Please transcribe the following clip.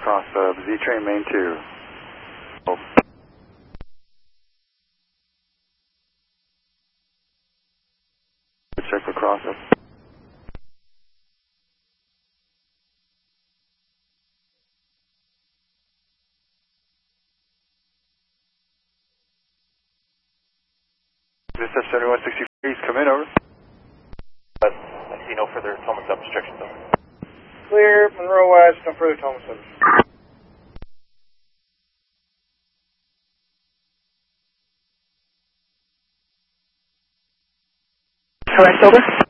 across Z-Train main 2. Oh. Check across it. This is 7160, please come in, over. I see no further Thomas Up restrictions, over. Clear, Monroe West, no further Thomas Up. Correct, over.